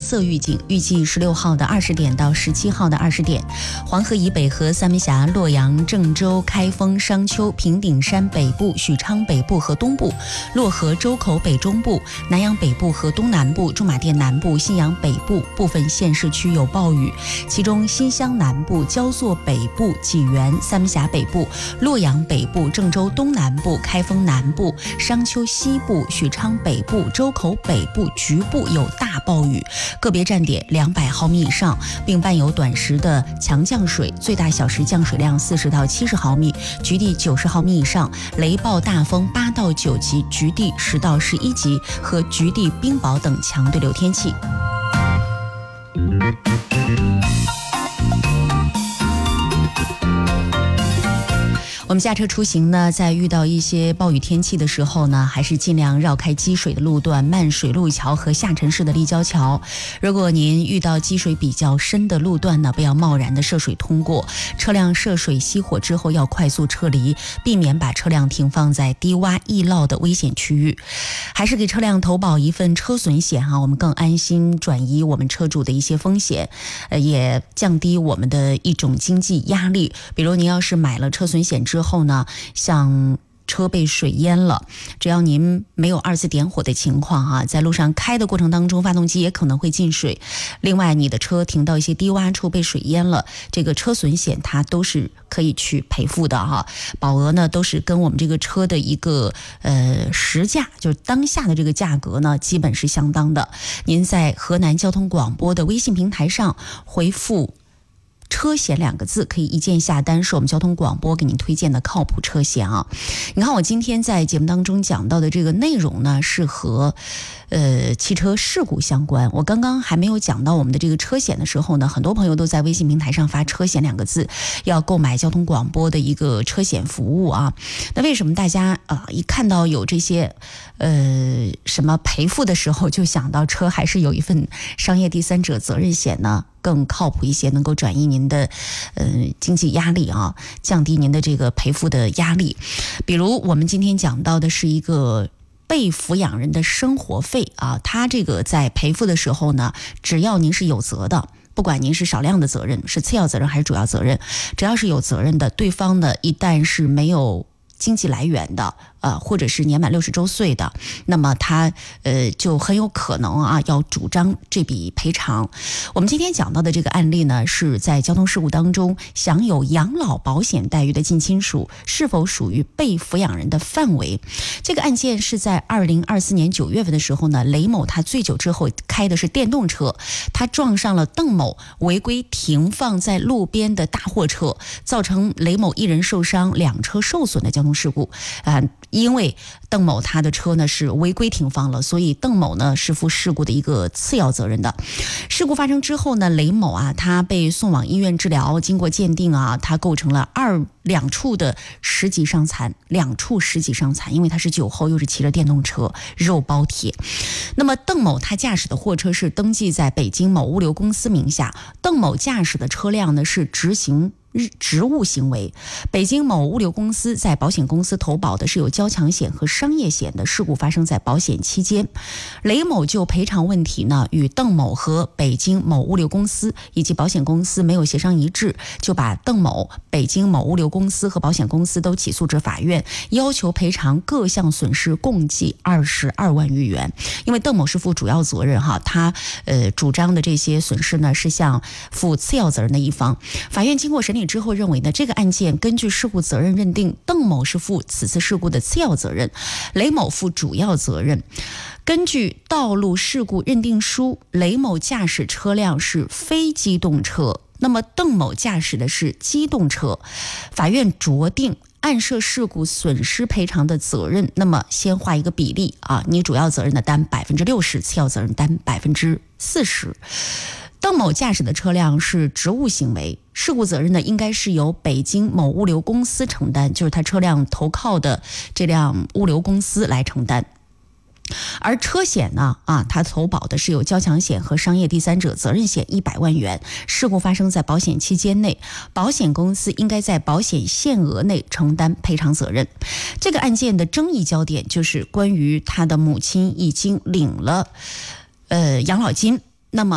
色预警，预计16号的20点到17号的20点，黄河以北和三门峡、洛阳、郑州、开封、商丘、平顶山北部、许昌北部和东部、漯河、周口北中部、南阳北部和东南部、驻马店南部、信阳北部部分县市区有暴雨，其中新乡南部、焦作北部、济源、三门峡北部、洛阳北部、郑州东南部、开封南部、商丘西部、许昌北部、周口北部局部有大暴雨，个别站点200毫米以上，并伴有短时的强降水，最大小时降水量40到70毫米，局地90毫米以上，雷暴大风8到9级，局地10到11级和局地冰雹等强对流天气。我们驾车出行呢，在遇到一些暴雨天气的时候呢，还是尽量绕开积水的路段、漫水路桥和下沉式的立交桥。如果您遇到积水比较深的路段呢，不要贸然的涉水通过，车辆涉水熄火之后要快速撤离，避免把车辆停放在低洼易涝的危险区域。还是给车辆投保一份车损险啊，我们更安心转移我们车主的一些风险，也降低我们的一种经济压力。比如您要是买了车损险之后呢，像车被水淹了，只要您没有2次点火的情况啊，在路上开的过程当中，发动机也可能会进水。另外，你的车停到一些低洼处被水淹了，这个车损险它都是可以去赔付的哈。保额呢都是跟我们这个车的一个实价，就是当下的这个价格呢，基本是相当的。您在河南交通广播的微信平台上回复车险2个字，可以一键下单，是我们交通广播给您推荐的靠谱车险啊。你看我今天在节目当中讲到的这个内容呢，是和汽车事故相关。我刚刚还没有讲到我们的这个车险的时候呢，很多朋友都在微信平台上发车险2个字，要购买交通广播的一个车险服务啊。那为什么大家一看到有这些什么赔付的时候，就想到车还是有一份商业第三者责任险呢？更靠谱一些，能够转移您的经济压力啊，降低您的这个赔付的压力。比如我们今天讲到的是一个被抚养人的生活费啊，他这个在赔付的时候呢，只要您是有责的，不管您是少量的责任，是次要责任还是主要责任，只要是有责任的，对方呢一旦是没有经济来源的，或者是年满60周岁的，那么他就很有可能啊要主张这笔赔偿。我们今天讲到的这个案例呢，是在交通事故当中享有养老保险待遇的近亲属是否属于被抚养人的范围。这个案件是在2024年9月份的时候呢，雷某他醉酒之后开的是电动车，他撞上了邓某违规停放在路边的大货车，造成雷某1人受伤，2车受损的交通事故。因为邓某他的车呢是违规停放了，所以邓某呢是负事故的一个次要责任的。事故发生之后呢，雷某啊他被送往医院治疗，经过鉴定啊，他构成了两处的10级伤残，2处10级伤残，因为他是酒后又是骑着电动车，肉包铁。那么邓某他驾驶的货车是登记在北京某物流公司名下，邓某驾驶的车辆呢是执行职务行为，北京某物流公司在保险公司投保的是有交强险和商业险的，事故发生在保险期间。雷某就赔偿问题呢，与邓某和北京某物流公司以及保险公司没有协商一致，就把邓某、北京某物流公司和保险公司都起诉至法院，要求赔偿各项损失共计22万余元。因为邓某是负主要责任哈，他主张的这些损失呢是向负次要责任的一方。法院经过审理之后认为呢，这个案件根据事故责任认定，邓某是负此次事故的次要责任，雷某负主要责任。根据道路事故认定书，雷某驾驶车辆是非机动车，那么邓某驾驶的是机动车。法院酌定按涉事故损失赔偿的责任，那么先划一个比例啊，你主要责任的担60%，次要责任担40%。邓某驾驶的车辆是职务行为，事故责任呢应该是由北京某物流公司承担，就是他车辆投靠的这辆物流公司来承担。而车险呢他投保的是有交强险和商业第三者责任险100万元，事故发生在保险期间内，保险公司应该在保险限额内承担赔偿责任。这个案件的争议焦点就是关于他的母亲已经领了养老金，那么